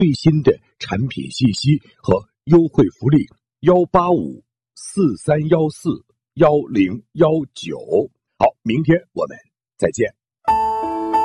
最新的产品信息和优惠福利：18543141019。好，明天我们再见。